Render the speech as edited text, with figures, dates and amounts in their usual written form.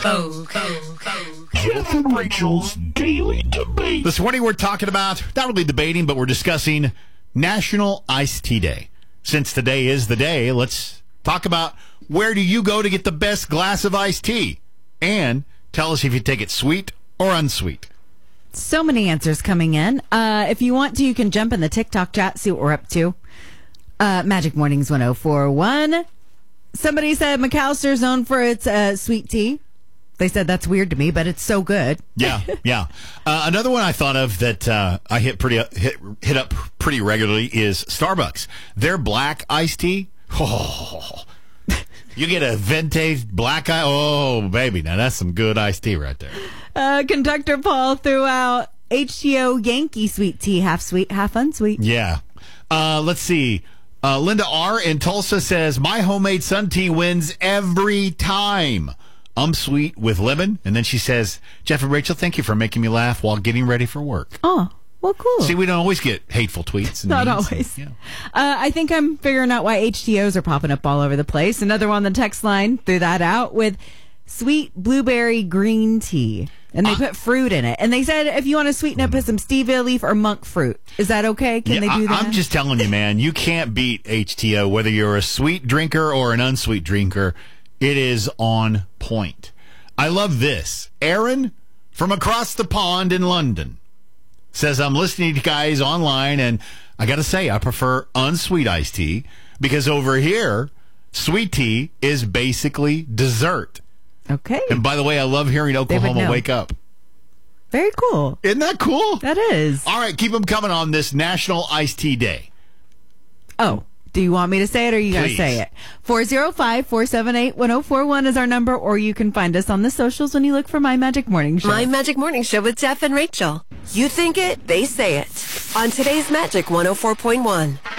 Jeff and Rachel's Daily Debate. This morning we're talking about, not really debating, but we're discussing National Iced Tea Day. Since today is the day, let's talk about where do you go to get the best glass of iced tea? And tell us if you take it sweet or unsweet. So many answers coming in. If you want to, you can jump in the TikTok chat, see what we're up to. Magic Mornings 1041. Somebody said McAllister's known for its sweet tea. They said that's weird to me, but it's so good. Yeah. Another one I thought of that I hit up pretty regularly is Starbucks. Their black iced tea. Oh, you get a Venti black eye. Oh, baby. Now that's some good iced tea right there. Conductor Paul threw out HTO Yankee sweet tea, half sweet, half unsweet. Yeah. Let's see. Linda R. in Tulsa says, my homemade sun tea wins every time. Sweet with lemon. And then she says, Jeff and Rachel, thank you for making me laugh while getting ready for work. Oh, well, cool. See, we don't always get hateful tweets. And Not always. And, I think I'm figuring out why HTOs are popping up all over the place. Another one on the text line threw that out with sweet blueberry green tea. And they put fruit in it. And they said if you want to sweeten it, put some stevia leaf or monk fruit. Is that okay? Can they do that? I'm just telling you, man, you can't beat HTO, whether you're a sweet drinker or an unsweet drinker. It is on point. I love this. Aaron from across the pond in London says, I'm listening to you guys online, and I got to say, I prefer unsweet iced tea because over here, sweet tea is basically dessert. Okay. And by the way, I love hearing Oklahoma wake up. Very cool. Isn't that cool? That is. All right, keep them coming on this National Iced Tea Day. Oh. Do you want me to say it or are you going to say it? 405-478-1041 is our number, or you can find us on the socials when you look for My Magic Morning Show. My Magic Morning Show with Jeff and Rachel. You think it, they say it. On today's Magic 104.1.